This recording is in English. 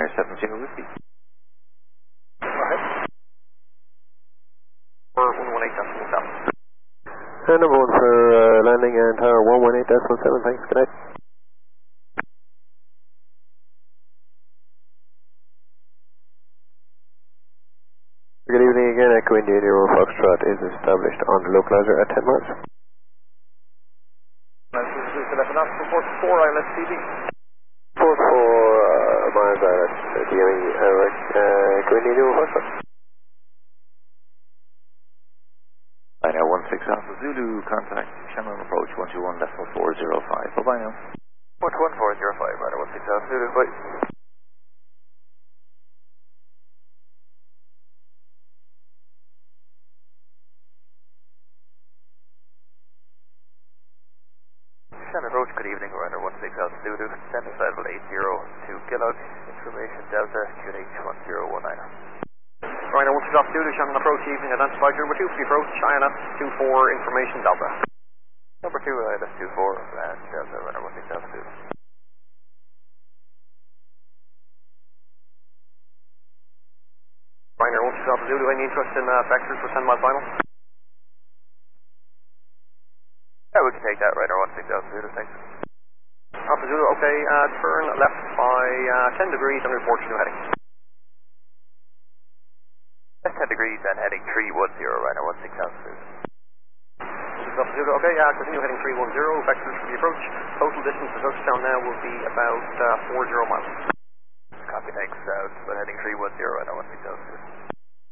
70 Whiskey. Go ahead. For 118.7. Number 1 for landing and tower 118.7, thanks, good night. Good evening again, Echo India Euro Foxtrot is established on the localizer at 10 miles. Report 4 ILS TV. Report 4 miles ILS, Echo India Euro Foxtrot. I know 16 Alpha Zulu, contact Shannon approach 121.405. Bye-bye now. 11405, right, 16 Alpha Zulu, bye. Shannon approach, good evening, Ryder 16 Alpha Zulu, send us level 80 to Gillog, information Delta, QH1019. Ryder 16 Alpha Zulu, Shannon approach, evening, identified number 2 for the approach, China 24, information Delta. Number 2, ILS 24, and Delta, Ryder 16 Alpha Zulu. Ryder 16 Alpha Zulu, any interest in vectors for 10 mile final? Yeah, we can take that, Ryder 16 Alpha Zulu, thanks. Alpha Zulu, okay, turn left by 10 degrees and report your new heading. Left 10 degrees and heading 310, Ryder 16 Alpha Zulu. Alpha Zulu, okay, continue heading 310, vectors for the approach. Total distance to touchdown now will be about 40 miles. Copy, thanks, but heading 310, Ryder 16 Alpha Zulu.